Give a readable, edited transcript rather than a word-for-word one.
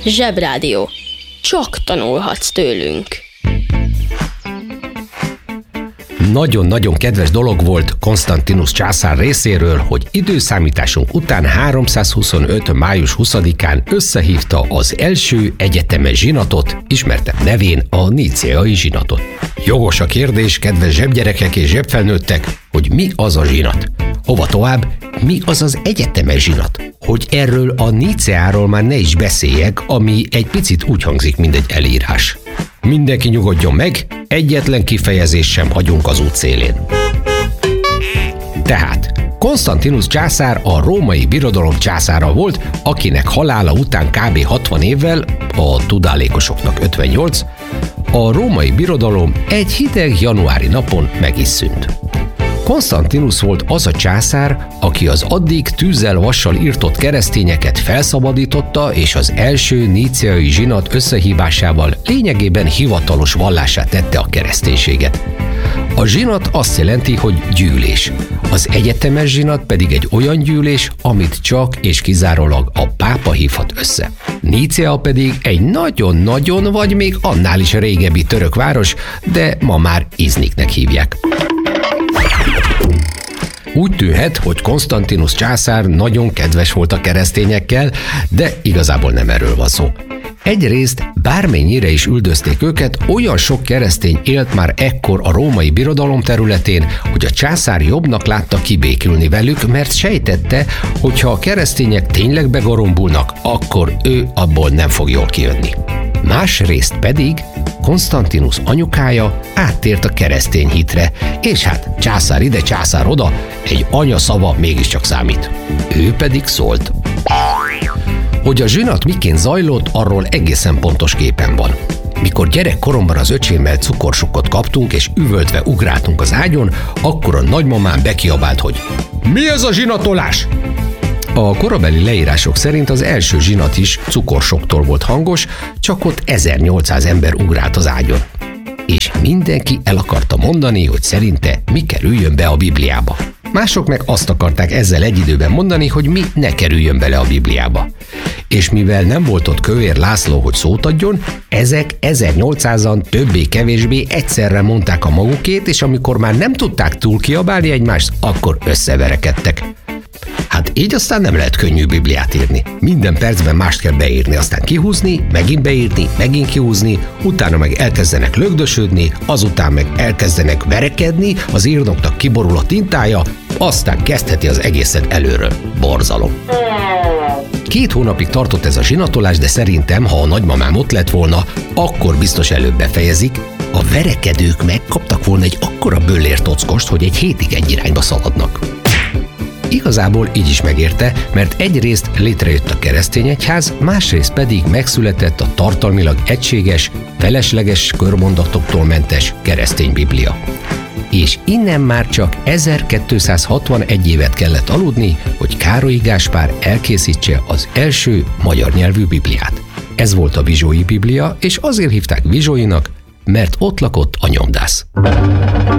Zsebrádió. Csak tanulhatsz tőlünk. Nagyon-nagyon kedves dolog volt Konstantinus császár részéről, hogy időszámításunk után 325. május 20-án összehívta az első egyetemes zsinatot, ismertebb nevén a níceai zsinatot. Jogos a kérdés, kedves zsebgyerekek és zsebfelnőttek, hogy mi az a zsinat? Hova tovább, mi az az egyetemes zsinat? Hogy erről a Níceáról már ne is beszéljek, ami egy picit úgy hangzik, mint egy elírás. Mindenki nyugodjon meg, egyetlen kifejezést sem hagyunk az út szélén. Tehát Konstantinus császár a római birodalom császára volt, akinek halála után kb. 60 évvel, a tudálékosoknak 58, a római birodalom egy hideg januári napon meg is szűnt. Konstantinus volt az a császár, aki az addig tűzzel-vassal irtott keresztényeket felszabadította, és az első níceai zsinat összehívásával lényegében hivatalos vallásá tette a kereszténységet. A zsinat azt jelenti, hogy gyűlés. Az egyetemes zsinat pedig egy olyan gyűlés, amit csak és kizárólag a pápa hívhat össze. Nicea pedig egy nagyon-nagyon vagy még annál is régebbi török város, de ma már Izniknek hívják. Úgy tűnhet, hogy Konstantinus császár nagyon kedves volt a keresztényekkel, de igazából nem erről van szó. Egyrészt bármennyire is üldözték őket, olyan sok keresztény élt már ekkor a római birodalom területén, hogy a császár jobbnak látta kibékülni velük, mert sejtette, hogy ha a keresztények tényleg begorombulnak, akkor ő abból nem fog jól kijönni. Másrészt pedig Konstantinus anyukája áttért a keresztény hitre, és hát császár ide, császár oda, egy anya szava mégiscsak számít. Ő pedig szólt. Hogy a zsinat miként zajlott, arról egészen pontos képen van. Mikor gyerekkoromban az öcsémmel cukorsukkot kaptunk, és üvöltve ugráltunk az ágyon, akkor a nagymamám bekiabált, hogy mi ez a zsinatolás? A korabeli leírások szerint az első zsinat is cukorsoktól volt hangos, csak ott 1800 ember ugrált az ágyon. És mindenki el akarta mondani, hogy szerinte mi kerüljön be a Bibliába. Mások meg azt akarták ezzel egy időben mondani, hogy mi ne kerüljön bele a Bibliába. És mivel nem volt ott Kövér László, hogy szót adjon, ezek 1800-an többé-kevésbé egyszerre mondták a magukét, és amikor már nem tudták túl kiabálni egymást, akkor összeverekedtek. Hát így aztán nem lehet könnyű Bibliát írni. Minden percben mást kell beírni, aztán kihúzni, megint beírni, megint kihúzni, utána meg elkezdenek lögdösödni, azután meg elkezdenek verekedni, az írnoknak kiborul a tintája, aztán kezdheti az egészet előről. Borzalom. 2 hónapig tartott ez a zsinatolás, de szerintem, ha a nagymamám ott lett volna, akkor biztos előbb befejezik. A verekedők megkaptak volna egy akkora böllértockost, hogy egy hétig egy irányba szaladnak. Igazából így is megérte, mert egyrészt létrejött a keresztény egyház, másrészt pedig megszületett a tartalmilag egységes, felesleges körmondatoktól mentes keresztény Biblia. És innen már csak 1261 évet kellett aludni, hogy Károlyi Gáspár elkészítse az első magyar nyelvű Bibliát. Ez volt a Vizsói Biblia, és azért hívták Vizsóinak, mert ott lakott a nyomdász.